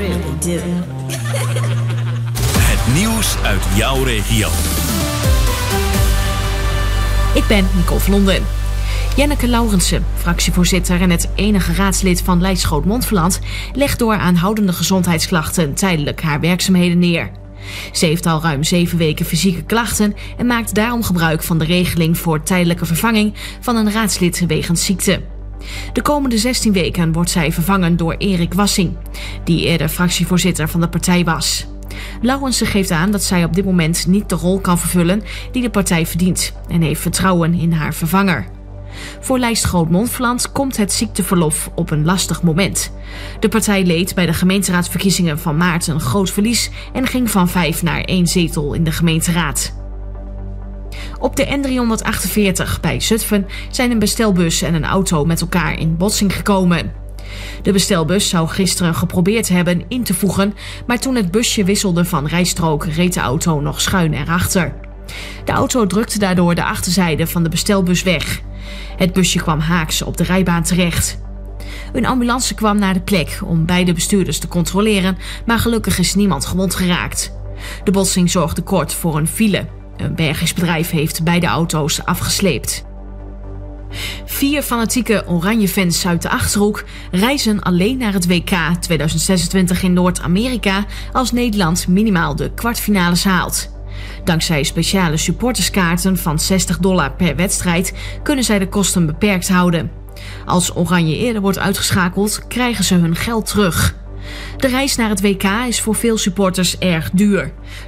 really do. Het nieuws uit jouw regio. Ik ben Nicole van Londen. Jenneke Laurensen, fractievoorzitter en het enige raadslid van Leidschot-Montferland, legt door aanhoudende gezondheidsklachten tijdelijk haar werkzaamheden neer. Ze heeft al ruim 7 weken fysieke klachten en maakt daarom gebruik van de regeling voor tijdelijke vervanging van een raadslid wegens ziekte. De komende 16 weken wordt zij vervangen door Erik Wassing, die eerder fractievoorzitter van de partij was. Laurensen geeft aan dat zij op dit moment niet de rol kan vervullen die de partij verdient en heeft vertrouwen in haar vervanger. Voor Leidschot-Montferland komt het ziekteverlof op een lastig moment. De partij leed bij de gemeenteraadsverkiezingen van maart een groot verlies en ging van 5 naar 1 zetel in de gemeenteraad. Op de N348 bij Zutphen zijn een bestelbus en een auto met elkaar in botsing gekomen. De bestelbus zou gisteren geprobeerd hebben in te voegen, maar toen het busje wisselde van rijstrook reed de auto nog schuin erachter. De auto drukte daardoor de achterzijde van de bestelbus weg. Het busje kwam haaks op de rijbaan terecht. Een ambulance kwam naar de plek om beide bestuurders te controleren, maar gelukkig is niemand gewond geraakt. De botsing zorgde kort voor een file. Een bergingsbedrijf heeft beide auto's afgesleept. 4 fanatieke Oranje-fans uit de Achterhoek reizen alleen naar het WK 2026 in Noord-Amerika als Nederland minimaal de kwartfinales haalt. Dankzij speciale supporterskaarten van $60 per wedstrijd kunnen zij de kosten beperkt houden. Als Oranje eerder wordt uitgeschakeld, krijgen ze hun geld terug. De reis naar het WK is voor veel supporters erg duur.